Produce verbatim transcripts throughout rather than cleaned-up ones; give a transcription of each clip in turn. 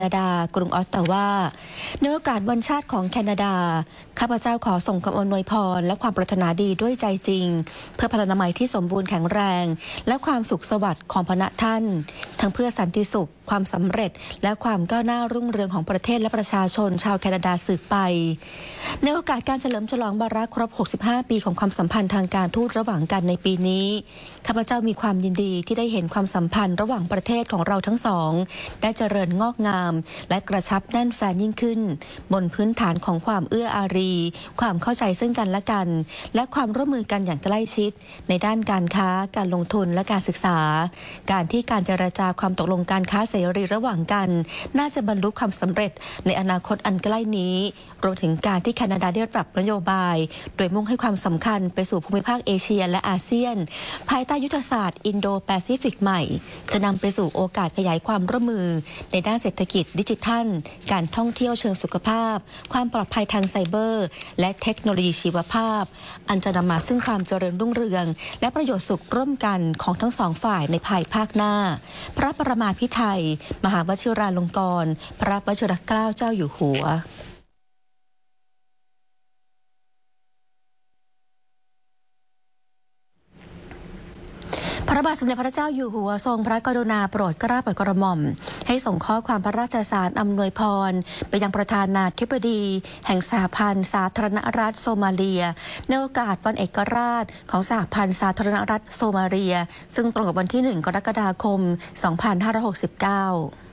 นาดากรุงออตตาวาในโอกาสวันชาติของแคนาดาข้าพเจ้าขอส่งคำอวยพรและความปรารถนาดีด้วยใจจริงเพื่อพลานามัยที่สมบูรณ์แข็งแรงและความสุขสวัสดิ์ของพระท่านทั้งเพื่อสันติสุขความสำเร็จและความก้าวหน้ารุ่งเรืองของประเทศและประชาชนชาวแคนาดาสืบไปในโอกาสการเฉลิมฉลองวาระครบหกสิบห้าปีของความสัมพันธ์ทางการทูตระหว่างกันในปีนี้ข้าพเจ้ามีความยินดีที่ได้เห็นความสัมพันธ์ระหว่างประเทศของเราทั้งสองได้เจริญงอกงามและกระชับแน่นแฟ้นยิ่งขึ้นบนพื้นฐานของความเอื้ออารีความเข้าใจซึ่งกันและกันและความร่วมมือกันอย่างใกล้ชิดในด้านการค้าการลงทุนและการศึกษาการที่การเจรจาความตกลงการค้าเสรีระหว่างกันน่าจะบรรลุความสำเร็จในอนาคตอันใกล้นี้รวมถึงการที่แคนาดาได้ปรับนโยบายโดยมุ่งให้ความสำคัญไปสู่ภูมิภาคเอเชียและอาเซียนภายใต้ยุทธศาสตร์อินโดแปซิฟิกใหม่จะนำไปสู่โอกาสขยายความร่วมมือในด้านเศรษฐกิจดิจิทัลการท่องเที่ยวเชิงสุขภาพความปลอดภัยทางไซเบอร์และเทคโนโลยีชีวภาพอันจะนำมาซึ่งความเจริญรุ่งเรืองและประโยชน์สุขร่วมกันของทั้งสองฝ่ายในภายภาคหน้าพระประมาภิไธยมหาวชิราลงกรณ์พระวชิรเกล้าเจ้าอยู่หัวพระบาทสมเด็จพระเจ้าอยู่หัวทรงพระกรุณาโปรดเกล้าโปรดกระหม่อมให้ส่งข้อความพระราชสารอำนวยพรไปยังประธานาธิบดีแห่งสหพันธ์สาธารณรัฐโซมาเลียในโอกาสวันเอกราชของสหพันธ์สาธารณรัฐโซมาเลียซึ่งตรงกับวันที่หนึ่งกรกฎาคมสองพันห้าร้อยหกสิบเก้า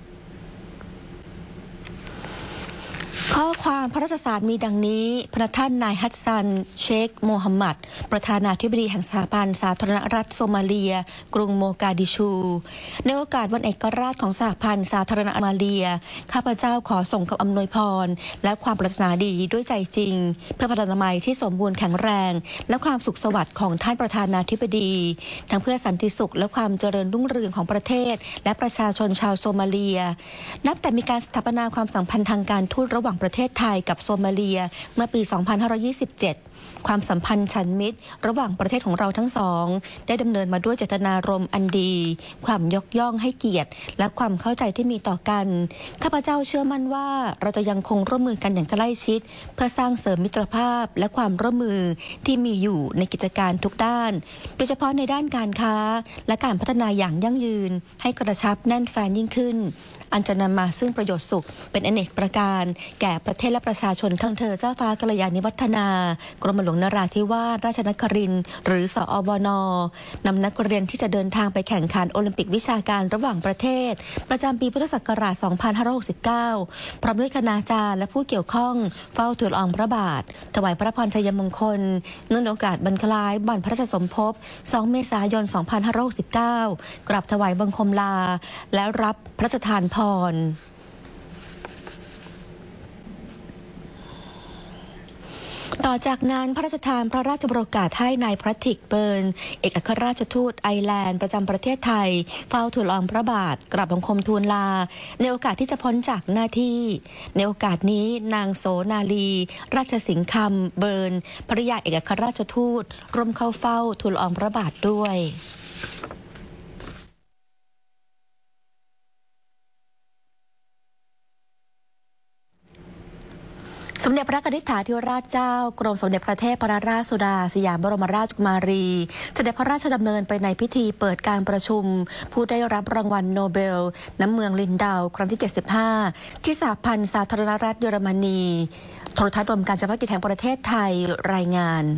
ข้อความพระราชสารมีดังนี้พระท่านนายฮัสซันเชคโมฮัมหมัดประธานาธิบดีแห่งสหพันธ์สาธารณรัฐโซมาเลียกรุงโมกาดิชูในโอกาสวันเอกราชของสหพันธ์สาธารณรัฐโซมาเลียข้าพเจ้าขอส่งคำอำนวยพรและความปรารถนาดีด้วยใจจริงเพื่อพลานามัยที่สมบูรณ์แข็งแรงและความสุขสวัสดิ์ของท่านประธานาธิบดีทั้งเพื่อสันติสุขและความเจริญรุ่งเรืองของประเทศและประชาชนชาวโซมาเลียนับแต่มีการสถาปนาความสัมพันธ์ทางการทูตระหว่างประเทศไทยกับโซมาเลียเมื่อปี สองพันห้าร้อยยี่สิบเจ็ด ความสัมพันธ์ฉันมิตรระหว่างประเทศของเราทั้งสองได้ดำเนินมาด้วยเจตนารมณ์อันดีความยกย่องให้เกียรติและความเข้าใจที่มีต่อกันข้าพเจ้าเชื่อมั่นว่าเราจะยังคงร่วมมือกันอย่างใกล้ชิดเพื่อสร้างเสริมมิตรภาพและความร่วมมือที่มีอยู่ในกิจการทุกด้านโดยเฉพาะในด้านการค้าและการพัฒนาอย่างยั่งยืนให้กระชับแน่นแฟ้นยิ่งขึ้นอันจะนำมาซึ่งประโยชน์สุขเป็นอเนกประการแก่ประเทศและประชาชนทั้งเธอเจ้าฟ้ากัลยาณิวัฒนากรมหลวงนราธิวาสราชนครินทร์หรือสอวนนำนักเรียนที่จะเดินทางไปแข่งขันโอลิมปิกวิชาการระหว่างประเทศประจำปีพุทธศักราช สองพันห้าร้อยหกสิบเก้า พร้อมด้วยคณาจารย์และผู้เกี่ยวข้องเฝ้าทูลละอองพระบาทถวายพระพรชัยมงคลเนื่องในโอกาสบรรคล้ายวันพระราชสมภพ สอง เมษายน สองพันห้าร้อยหกสิบเก้า กราบถวายบังคมลาและรับพระราชทานพรต่อจากนั้นพระราชทานพระราชโอกาสให้นายพระทิกเบิร์นเอกอัครราชทูตไอร์แลนด์ประจำประเทศไทยเฝ้าทูลละอองพระบาทกราบบังคมทูลลาในโอกาสที่จะพ้นจากหน้าที่ในโอกาสนี้นางโสนาลีราชสิงคำเบิร์นภริยาเอกอัครราชทูตร่วมเข้าเฝ้าทูลละอองพระบาทด้วยสมเด็จพระกนิษฐาธิราชเจ้ากรมสมเด็จพระเทพรัตนราชสุดาสยามบรมราชกุมารีเสด็จพระราชดำเนินไปในพิธีเปิดการประชุมผู้ได้รับรางวัลโนเบลน้ำเมืองลินดาวครั้งที่เจ็ดสิบห้าที่สหพันธ์สาธารณรัฐเยอรมนีโทรทัศน์รวมการเฉพาะกิจแห่งประเทศไทยรายงาน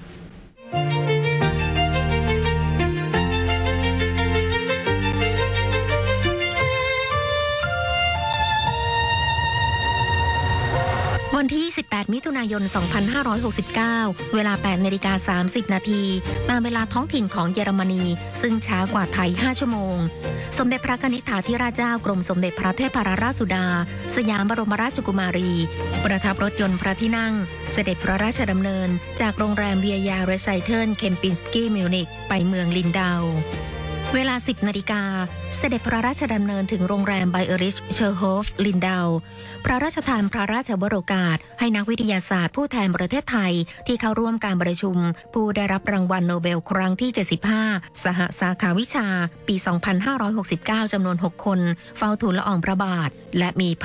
วันที่ ยี่สิบแปด มิถุนายน สองพันห้าร้อยหกสิบเก้า เวลา แปดนาฬิกาสามสิบนาทีตามเวลาท้องถิ่นของเยอรมนีซึ่งช้ากว่าไทย ห้า ชั่วโมงสมเด็จพระกนิษฐาธิราชเจ้ากรมสมเด็จพระเทพรัตนราชสุดาสยามบรมราชกุมารีประทับรถยนต์พระที่นั่งเสด็จพระราชดำเนินจากโรงแรมเวียยาเรไซเทิลเคมปินสกี้มิวนิกไปเมืองลินดาวเวลา สิบนาฬิกาเสด็จพระราชดำเนินถึงโรงแรมไบเอริชเชอร์โฮฟลินดาวพระราชทานพระราชวโรกาสให้นักวิทยาศาสตร์ผู้แทนประเทศไทยที่เข้าร่วมการประชุมผู้ได้รับรางวัลโนเบลครั้งที่เจ็ดสิบห้าสหสาขาวิชาปี สองพันห้าร้อยหกสิบเก้า จำนวนหกคนเฝ้าทูลละอองพระบาทและมี